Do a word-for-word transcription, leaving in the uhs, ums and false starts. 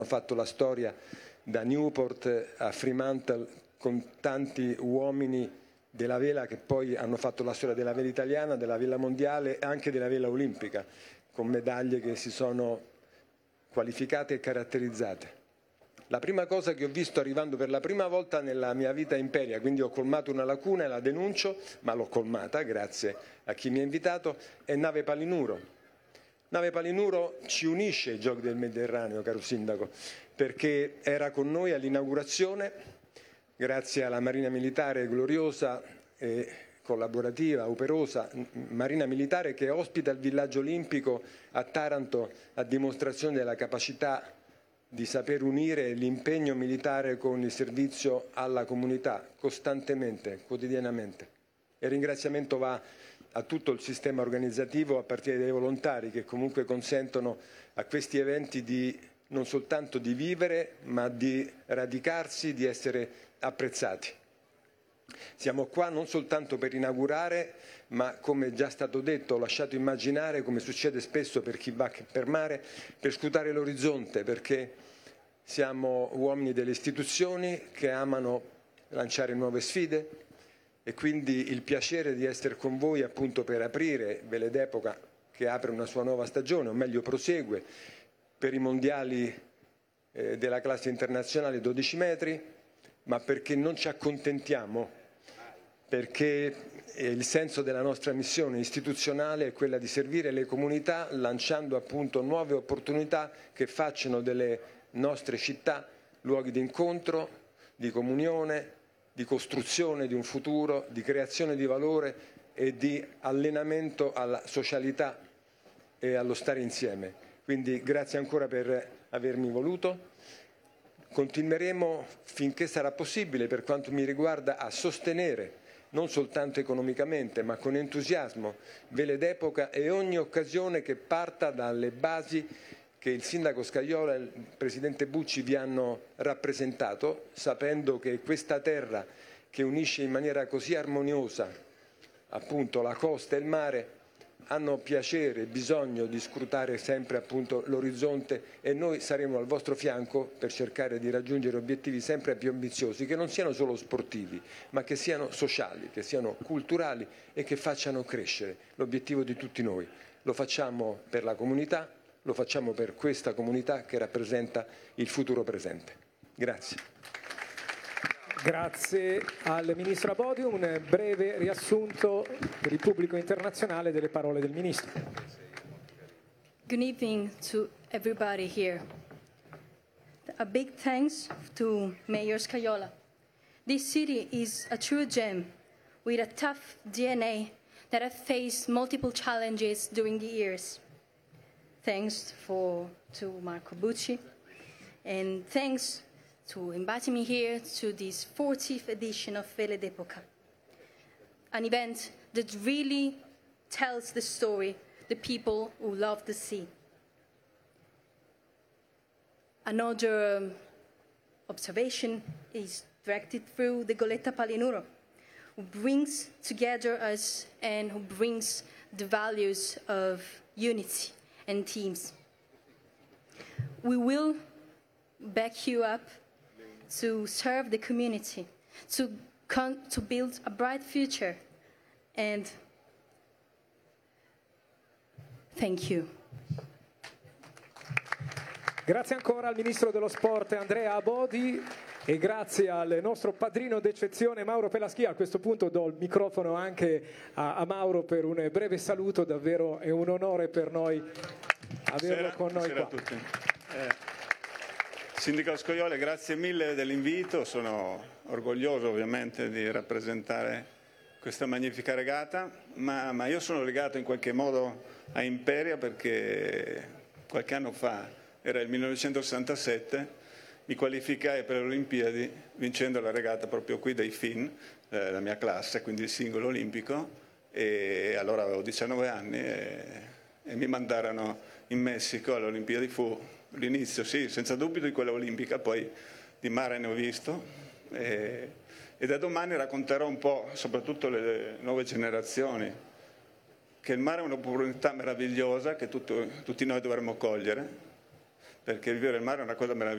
fatto la storia da Newport a Fremantle con tanti uomini della vela che poi hanno fatto la storia della vela italiana, della vela mondiale e anche della vela olimpica, con medaglie che si sono qualificate e caratterizzate. La prima cosa che ho visto arrivando per la prima volta nella mia vita imperia, quindi ho colmato una lacuna e la denuncio, ma l'ho colmata grazie a chi mi ha invitato, è Nave Palinuro. Nave Palinuro ci unisce ai Giochi del Mediterraneo, caro Sindaco, perché era con noi all'inaugurazione, grazie alla Marina Militare gloriosa e collaborativa, operosa, Marina Militare che ospita il villaggio olimpico a Taranto a dimostrazione della capacità di saper unire l'impegno militare con il servizio alla comunità, costantemente, quotidianamente. E il ringraziamento va a tutto il sistema organizzativo, a partire dai volontari che comunque consentono a questi eventi di non soltanto di vivere, ma di radicarsi, di essere apprezzati. Siamo qua non soltanto per inaugurare, ma come è già stato detto, ho lasciato immaginare, come succede spesso per chi va per mare, per scrutare l'orizzonte, perché siamo uomini delle istituzioni che amano lanciare nuove sfide e quindi il piacere di essere con voi appunto per aprire Vele d'Epoca, che apre una sua nuova stagione, o meglio prosegue, per i mondiali eh, della classe internazionale dodici metri, ma perché non ci accontentiamo, perché il senso della nostra missione istituzionale è quella di servire le comunità lanciando appunto nuove opportunità che facciano delle nostre città luoghi di incontro, di comunione, di costruzione di un futuro, di creazione di valore e di allenamento alla socialità e allo stare insieme. Quindi grazie ancora per avermi voluto. Continueremo finché sarà possibile, per quanto mi riguarda, a sostenere non soltanto economicamente, ma con entusiasmo, Vele d'Epoca e ogni occasione che parta dalle basi che il Sindaco Scajola e il Presidente Bucci vi hanno rappresentato, sapendo che questa terra che unisce in maniera così armoniosa appunto la costa e il mare hanno piacere e bisogno di scrutare sempre appunto l'orizzonte e noi saremo al vostro fianco per cercare di raggiungere obiettivi sempre più ambiziosi, che non siano solo sportivi, ma che siano sociali, che siano culturali e che facciano crescere l'obiettivo di tutti noi. Lo facciamo per la comunità, lo facciamo per questa comunità che rappresenta il futuro presente. Grazie. Grazie al Ministro Abodi. Un breve riassunto per il pubblico internazionale delle parole del Ministro. Good evening to everybody here. A big thanks to Mayor Scajola. This city is a true gem with a tough D N A that has faced multiple challenges during the years. Thanks for, to Marco Bucci, and thanks to inviting me here to this fortieth edition of Vele d'Epoca, an event that really tells the story, the people who love the sea. Another um, observation is directed through the Goletta Palinuro, who brings together us and who brings the values of unity and teams. We will back you up to serve the community, to, con to build a bright future, and thank you. Grazie ancora al Ministro dello Sport Andrea Abodi e grazie al nostro padrino d'eccezione Mauro Pelaschia. A questo punto do il microfono anche a, a Mauro per un breve saluto, davvero è un onore per noi averlo Buonasera, con noi buonasera qua. a tutti. Eh, Sindaco Scajola, grazie mille dell'invito, sono orgoglioso ovviamente di rappresentare questa magnifica regata, ma, ma io sono legato in qualche modo a Imperia perché qualche anno fa, era il millenovecentosessantasette, mi qualificai per le Olimpiadi vincendo la regata proprio qui dai Fin, eh, la mia classe, quindi il singolo olimpico, e allora avevo diciannove anni e, e mi mandarono in Messico alle Olimpiadi. Fu l'inizio, sì, senza dubbio di quella olimpica, poi di mare ne ho visto e, e da domani racconterò un po', soprattutto le nuove generazioni, che il mare è un'opportunità meravigliosa che tutto, tutti noi dovremmo cogliere, perché vivere il mare è una cosa meravigliosa.